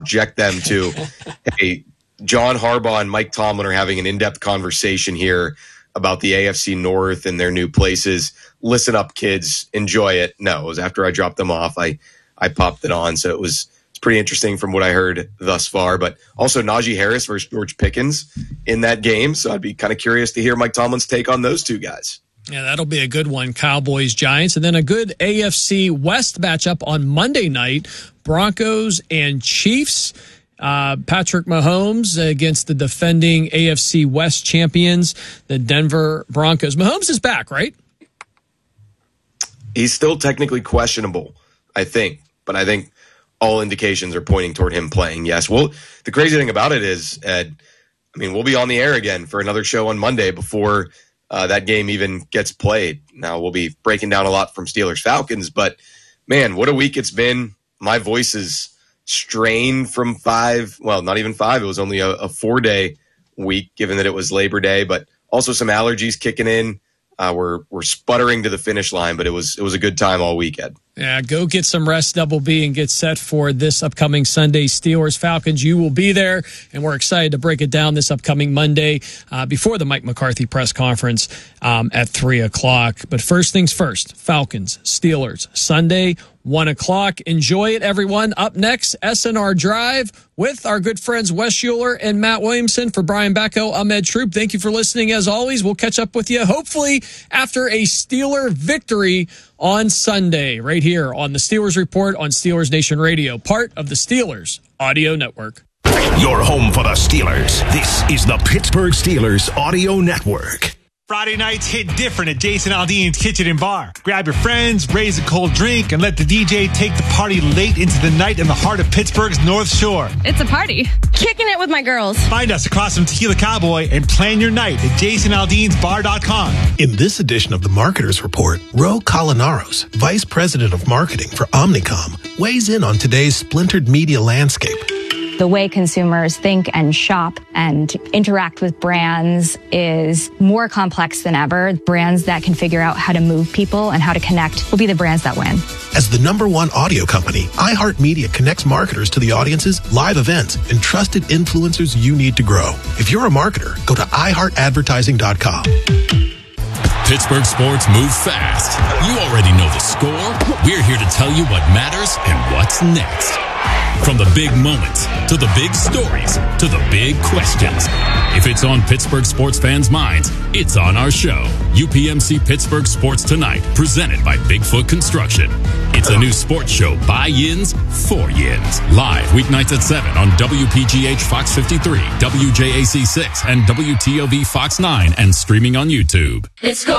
subject them to, hey, John Harbaugh and Mike Tomlin are having an in-depth conversation here about the AFC North and their new places. Listen up, kids. Enjoy it. No, it was after I dropped them off. I popped it on, so it's pretty interesting from what I heard thus far. But also Najee Harris versus George Pickens in that game, so I'd be kind of curious to hear Mike Tomlin's take on those two guys. Yeah, that'll be a good one, Cowboys, Giants. And then a good AFC West matchup on Monday night, Broncos and Chiefs. Patrick Mahomes against the defending AFC West champions, the Denver Broncos. Mahomes is back, right? He's still technically questionable, I think. But I think all indications are pointing toward him playing, yes. Well, the crazy thing about it is, Ed, we'll be on the air again for another show on Monday before that game even gets played. Now, we'll be breaking down a lot from Steelers-Falcons, but, man, what a week it's been. My voice is strained from 5, well, not even 5. It was only a 4-day week, given that it was Labor Day, but also some allergies kicking in. We're sputtering to the finish line, but it was a good time all weekend. Yeah, go get some rest, Double B, and get set for this upcoming Sunday, Steelers-Falcons. You will be there, and we're excited to break it down this upcoming Monday before the Mike McCarthy press conference at 3 o'clock. But first things first, Falcons, Steelers, Sunday, 1 o'clock. Enjoy it, everyone. Up next, SNR Drive with our good friends Wes Schuler and Matt Williamson. For Brian Bacco, I'm Ed Troop. Thank you for listening. As always, we'll catch up with you, hopefully, after a Steeler victory on Sunday, right here on the Steelers Report on Steelers Nation Radio, part of the Steelers Audio Network. Your home for the Steelers. This is the Pittsburgh Steelers Audio Network. Friday nights hit different at Jason Aldean's Kitchen and Bar. Grab your friends, raise a cold drink, and let the DJ take the party late into the night in the heart of Pittsburgh's North Shore. It's a party. Kicking it with my girls. Find us across from Tequila Cowboy and plan your night at jasonaldeansbar.com. In this edition of the Marketers Report, Ro Colinaros, Vice President of Marketing for Omnicom, weighs in on today's splintered media landscape. The way consumers think and shop and interact with brands is more complex than ever. Brands that can figure out how to move people and how to connect will be the brands that win. As the #1 audio company, iHeartMedia connects marketers to the audiences, live events, and trusted influencers you need to grow. If you're a marketer, go to iHeartAdvertising.com. Pittsburgh sports move fast. You already know the score. We're here to tell you what matters and what's next. From the big moments, to the big stories, to the big questions. If it's on Pittsburgh sports fans' minds, it's on our show. UPMC Pittsburgh Sports Tonight, presented by Bigfoot Construction. It's a new sports show by Yins, for Yins. Live weeknights at 7 on WPGH Fox 53, WJAC 6, and WTOV Fox 9, and streaming on YouTube. It's